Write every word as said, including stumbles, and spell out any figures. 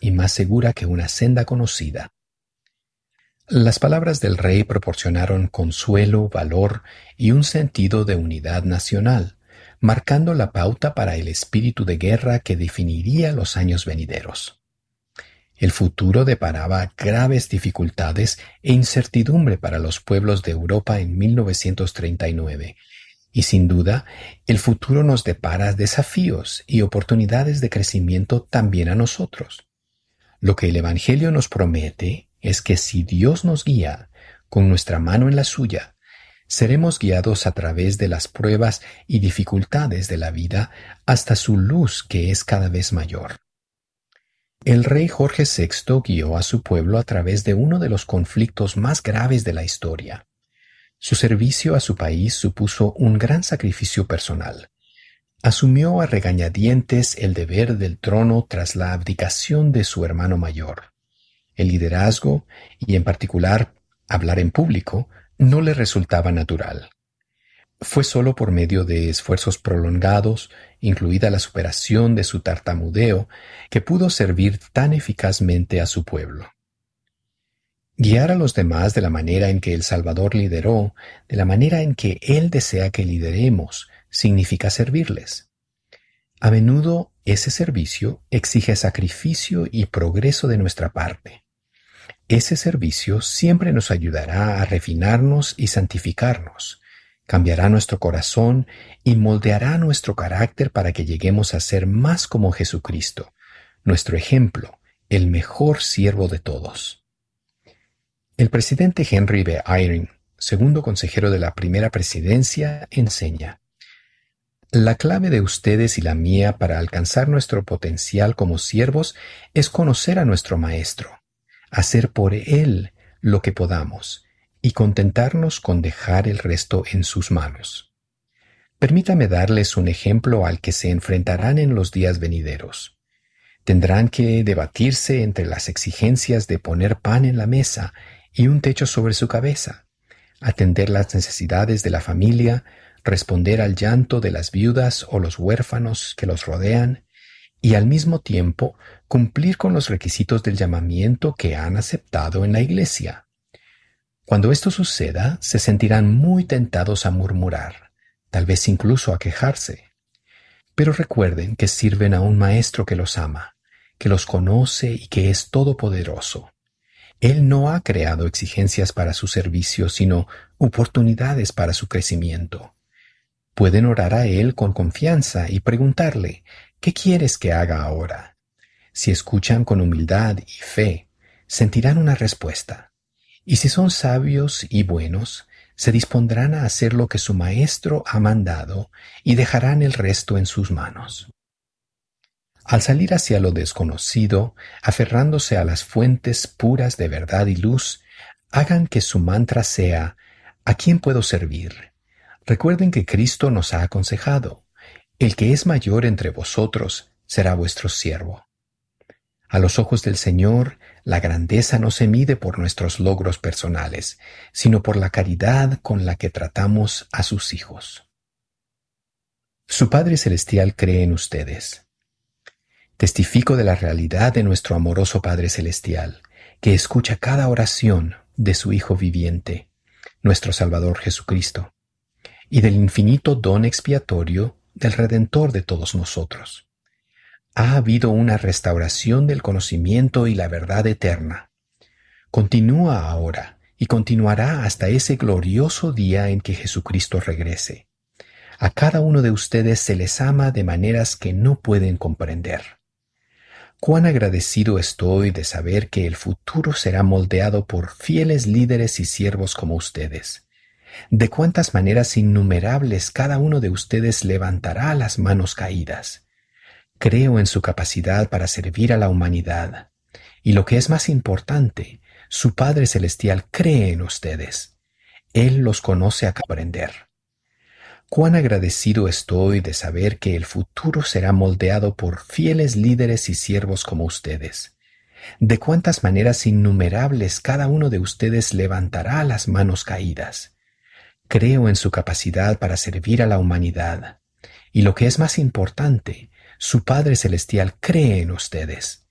y más segura que una senda conocida. Las palabras del rey proporcionaron consuelo, valor y un sentido de unidad nacional, marcando la pauta para el espíritu de guerra que definiría los años venideros. El futuro deparaba graves dificultades e incertidumbre para los pueblos de Europa en mil novecientos treinta y nueve, y sin duda, el futuro nos depara desafíos y oportunidades de crecimiento también a nosotros. Lo que el Evangelio nos promete es que si Dios nos guía, con nuestra mano en la suya, seremos guiados a través de las pruebas y dificultades de la vida hasta su luz que es cada vez mayor. El rey Jorge sexto guió a su pueblo a través de uno de los conflictos más graves de la historia. Su servicio a su país supuso un gran sacrificio personal. Asumió a regañadientes el deber del trono tras la abdicación de su hermano mayor. El liderazgo, y en particular hablar en público, no le resultaba natural. Fue solo por medio de esfuerzos prolongados, incluida la superación de su tartamudeo, que pudo servir tan eficazmente a su pueblo. Guiar a los demás de la manera en que el Salvador lideró, de la manera en que Él desea que lideremos, significa servirles. A menudo ese servicio exige sacrificio y progreso de nuestra parte. Ese servicio siempre nos ayudará a refinarnos y santificarnos, cambiará nuestro corazón y moldeará nuestro carácter para que lleguemos a ser más como Jesucristo, nuestro ejemplo, el mejor siervo de todos. El presidente Henry B. Eyring, segundo consejero de la primera presidencia, enseña: la clave de ustedes y la mía para alcanzar nuestro potencial como siervos es conocer a nuestro Maestro, hacer por Él lo que podamos y contentarnos con dejar el resto en sus manos. Permítame darles un ejemplo al que se enfrentarán en los días venideros. Tendrán que debatirse entre las exigencias de poner pan en la mesa y un techo sobre su cabeza, atender las necesidades de la familia, responder al llanto de las viudas o los huérfanos que los rodean, y al mismo tiempo cumplir con los requisitos del llamamiento que han aceptado en la iglesia. Cuando esto suceda, se sentirán muy tentados a murmurar, tal vez incluso a quejarse. Pero recuerden que sirven a un Maestro que los ama, que los conoce y que es todopoderoso. Él no ha creado exigencias para su servicio, sino oportunidades para su crecimiento. Pueden orar a Él con confianza y preguntarle: ¿qué quieres que haga ahora? Si escuchan con humildad y fe, sentirán una respuesta. Y si son sabios y buenos, se dispondrán a hacer lo que su Maestro ha mandado y dejarán el resto en sus manos. Al salir hacia lo desconocido, aferrándose a las fuentes puras de verdad y luz, hagan que su mantra sea: ¿a quién puedo servir? Recuerden que Cristo nos ha aconsejado: el que es mayor entre vosotros será vuestro siervo. A los ojos del Señor, la grandeza no se mide por nuestros logros personales, sino por la caridad con la que tratamos a sus hijos. Su Padre Celestial cree en ustedes. Testifico de la realidad de nuestro amoroso Padre Celestial, que escucha cada oración de su Hijo viviente, nuestro Salvador Jesucristo, y del infinito don expiatorio del Redentor de todos nosotros. Ha habido una restauración del conocimiento y la verdad eterna. Continúa ahora y continuará hasta ese glorioso día en que Jesucristo regrese. A cada uno de ustedes se les ama de maneras que no pueden comprender. Cuán agradecido estoy de saber que el futuro será moldeado por fieles líderes y siervos como ustedes. De cuántas maneras innumerables cada uno de ustedes levantará las manos caídas. Creo en su capacidad para servir a la humanidad. Y lo que es más importante, su Padre Celestial cree en ustedes. Él los conoce a aprender. Cuán agradecido estoy de saber que el futuro será moldeado por fieles líderes y siervos como ustedes. De cuántas maneras innumerables cada uno de ustedes levantará las manos caídas. Creo en su capacidad para servir a la humanidad. Y lo que es más importante, su Padre Celestial cree en ustedes.